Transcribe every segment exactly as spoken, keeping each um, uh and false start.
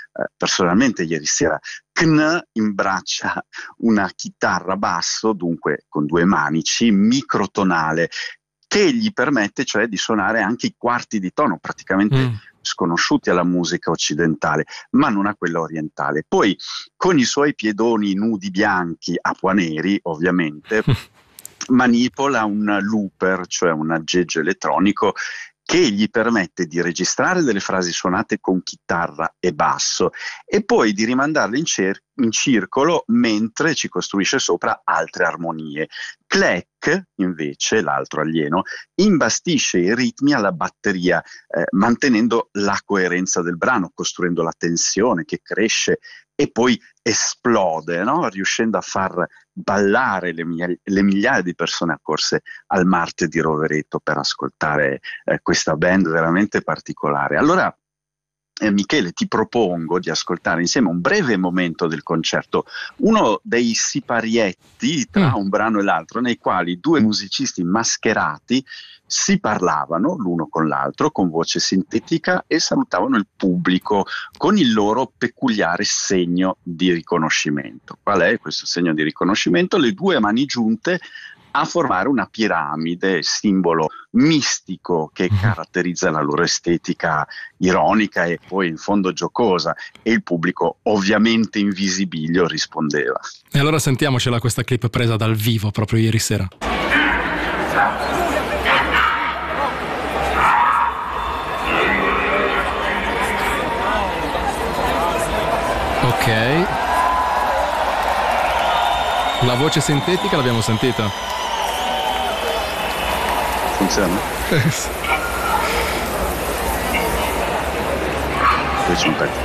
eh, personalmente ieri sera. Kn imbraccia una chitarra basso, dunque con due manici, microtonale, che gli permette cioè di suonare anche i quarti di tono, praticamente mm. sconosciuti alla musica occidentale, ma non a quella orientale. Poi con i suoi piedoni nudi bianchi, apuaneri ovviamente, manipola un looper, cioè un aggeggio elettronico, che gli permette di registrare delle frasi suonate con chitarra e basso e poi di rimandarle in, cer- in circolo mentre ci costruisce sopra altre armonie. Cleck, invece, l'altro alieno, imbastisce i ritmi alla batteria, eh, mantenendo la coerenza del brano, costruendo la tensione che cresce e poi esplode, no? Riuscendo a far ballare le, miglia- le migliaia di persone accorse al Marte di Rovereto per ascoltare eh, questa band veramente particolare. Allora, eh, Michele, ti propongo di ascoltare insieme un breve momento del concerto, uno dei siparietti tra un brano e l'altro, nei quali due musicisti mascherati si parlavano l'uno con l'altro con voce sintetica e salutavano il pubblico con il loro peculiare segno di riconoscimento. Qual è questo segno di riconoscimento? Le due mani giunte a formare una piramide, simbolo mistico che caratterizza la loro estetica ironica e poi in fondo giocosa, e il pubblico ovviamente in visibilio rispondeva. E allora sentiamocela questa clip presa dal vivo proprio ieri sera. Ok, la voce sintetica l'abbiamo sentita. Funziona? Poi c'è un pezzo.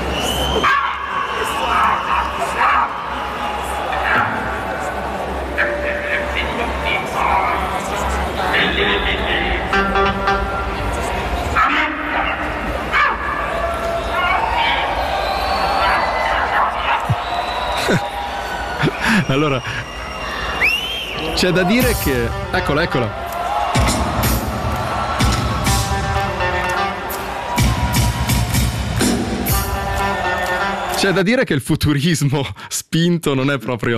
Allora, c'è da dire che... Eccola, eccola. C'è da dire che il futurismo spinto non è proprio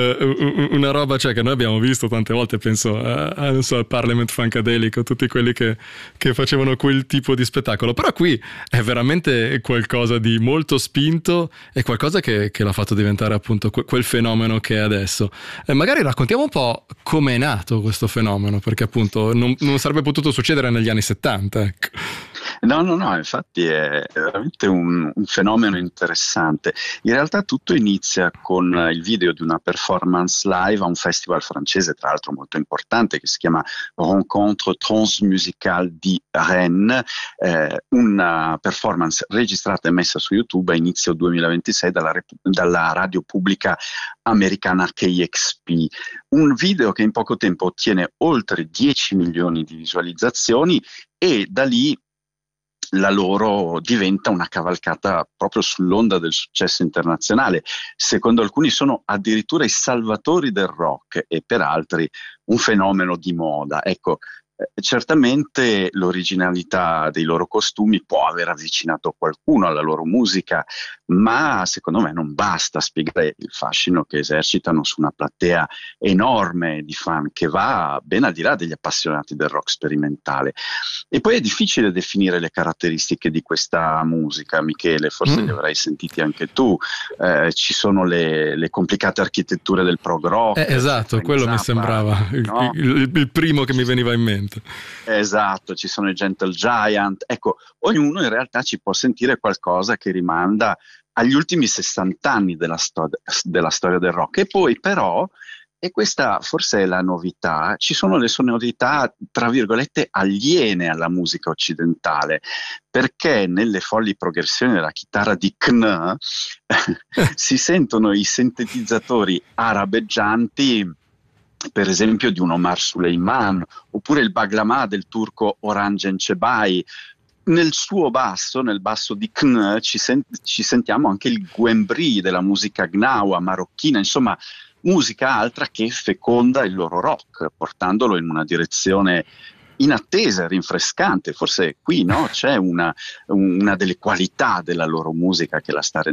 uh, una roba, cioè, che noi abbiamo visto tante volte, penso a, a non so, al Parliament Funkadelic, tutti quelli che, che facevano quel tipo di spettacolo, però qui è veramente qualcosa di molto spinto e qualcosa che, che l'ha fatto diventare appunto que- quel fenomeno che è adesso. E magari raccontiamo un po' come è nato questo fenomeno, perché appunto non, non sarebbe potuto succedere negli anni settanta, ecco. No, no, no, infatti è veramente un, un fenomeno interessante. In realtà tutto inizia con il video di una performance live a un festival francese, tra l'altro molto importante, che si chiama Rencontre Transmusicale di Rennes, eh, una performance registrata e messa su YouTube a inizio duemilaventisei dalla, rep- dalla radio pubblica americana K X P. Un video che in poco tempo ottiene oltre dieci milioni di visualizzazioni e da lì la loro diventa una cavalcata proprio sull'onda del successo internazionale. Secondo alcuni sono addirittura i salvatori del rock e per altri un fenomeno di moda. Ecco, eh, certamente l'originalità dei loro costumi può aver avvicinato qualcuno alla loro musica, ma secondo me non basta spiegare il fascino che esercitano su una platea enorme di fan che va ben al di là degli appassionati del rock sperimentale. E poi è difficile definire le caratteristiche di questa musica, Michele, forse mm. li avrai sentiti anche tu. Eh, ci sono le, le complicate architetture del prog rock. Eh, esatto, quello Zappa, mi sembrava il, no? il, il primo che mi veniva in mente. Esatto, ci sono i Gentle Giant. Ecco, ognuno in realtà ci può sentire qualcosa che rimanda agli ultimi sessanta anni della, sto- della storia del rock. E poi però, e questa forse è la novità, ci sono le sonorità tra virgolette aliene alla musica occidentale, perché nelle folli progressioni della chitarra di Kn si sentono i sintetizzatori arabeggianti, per esempio di un Omar Suleiman, oppure il baglamà del turco Orhan Gencebay. Nel suo basso, nel basso di Kn, ci, sen- ci sentiamo anche il guembri della musica gnawa, marocchina, insomma musica altra che feconda il loro rock, portandolo in una direzione inattesa, rinfrescante. Forse qui no, c'è una, una delle qualità della loro musica che la sta